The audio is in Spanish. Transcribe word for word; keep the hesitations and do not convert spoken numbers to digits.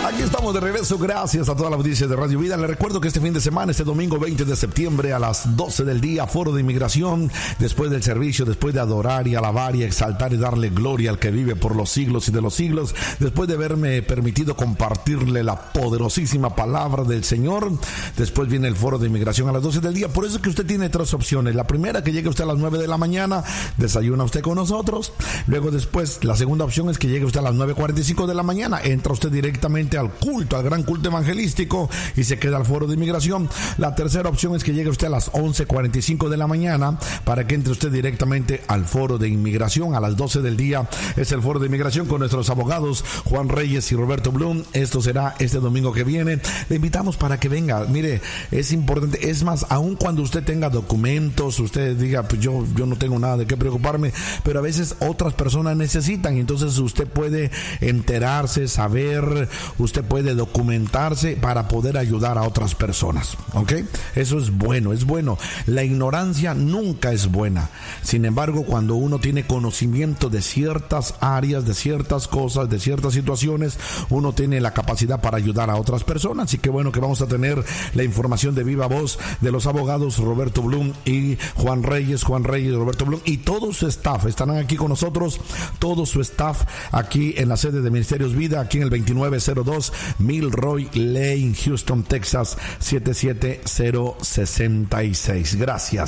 Aquí estamos de regreso, gracias a toda la audiencia de Radio Vida. Les recuerdo que este fin de semana, este domingo veinte de septiembre a las doce del día, Foro de Inmigración, después del servicio, después de adorar y alabar y exaltar y darle gloria al que vive por los siglos y de los siglos, después de haberme permitido compartirle la poderosísima palabra del Señor, después viene el Foro de Inmigración a las doce del día. Por eso es que usted tiene tres opciones. La primera, que llegue usted a las nueve de la mañana, desayuna usted con nosotros. Luego después, la segunda opción es que llegue usted a las nueve cuarenta y cinco de la mañana, entra usted directamente al culto, al gran culto evangelístico y se queda al Foro de Inmigración. La tercera opción es que llegue usted a las once cuarenta y cinco de la mañana para que entre usted directamente al Foro de Inmigración a las doce del día. Es el Foro de Inmigración con nuestros abogados Juan Reyes y Roberto Blum. Esto será este domingo que viene. Le invitamos para que venga. Mire, es importante, es más, aun cuando usted tenga documentos, usted diga, pues yo, yo no tengo nada de qué preocuparme, pero a veces otras personas necesitan, entonces usted puede enterarse, saber, usted puede documentarse para poder ayudar a otras personas, ¿ok? Eso es bueno, es bueno. La ignorancia nunca es buena. Sin embargo, cuando uno tiene conocimiento de ciertas áreas, de ciertas cosas, de ciertas situaciones, uno tiene la capacidad para ayudar a otras personas. Así que bueno, que vamos a tener la información de viva voz de los abogados Roberto Blum y Juan Reyes, Juan Reyes y Roberto Blum, y todo su staff estarán aquí con nosotros, todo su staff aquí en la sede de Ministerios Vida, aquí en el veintinueve cero dos Milroy Lane, Houston, Texas siete siete cero seis seis. Gracias.